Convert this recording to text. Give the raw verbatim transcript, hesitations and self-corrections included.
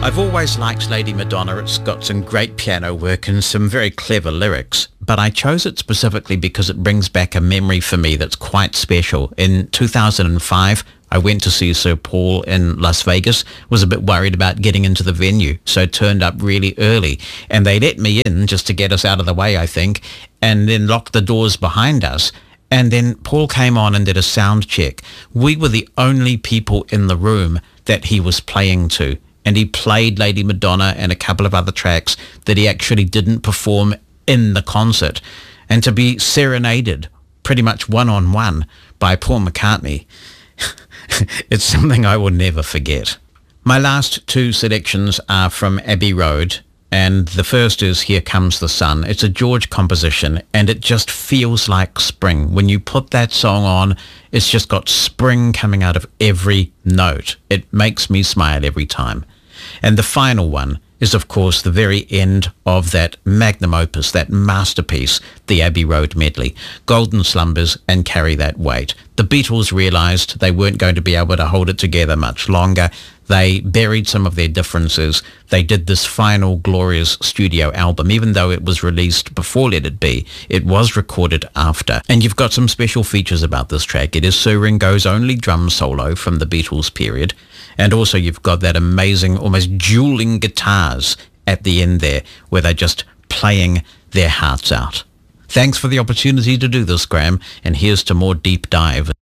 I've always liked Lady Madonna. It's got some great piano work and some very clever lyrics, but I chose it specifically because it brings back a memory for me that's quite special. In two thousand five, I went to see Sir Paul in Las Vegas, was a bit worried about getting into the venue, so turned up really early. And they let me in just to get us out of the way, I think, and then locked the doors behind us. And then Paul came on and did a sound check. We were the only people in the room that he was playing to. And he played Lady Madonna and a couple of other tracks that he actually didn't perform in the concert. And to be serenaded pretty much one-on-one by Paul McCartney, it's something I will never forget. My last two selections are from Abbey Road, and the first is Here Comes the Sun. It's a George composition, and it just feels like spring. When you put that song on, it's just got spring coming out of every note. It makes me smile every time. And the final one is, of course, the very end of that magnum opus, that masterpiece, the Abbey Road medley, Golden Slumbers and Carry That Weight. The Beatles realised they weren't going to be able to hold it together much longer. They buried some of their differences. They did this final glorious studio album. Even though it was released before Let It Be, it was recorded after. And you've got some special features about this track. It is Sir Ringo's only drum solo from the Beatles period. And also you've got that amazing, almost dueling guitars at the end there, where they're just playing their hearts out. Thanks for the opportunity to do this, Graham, and here's to more deep dive.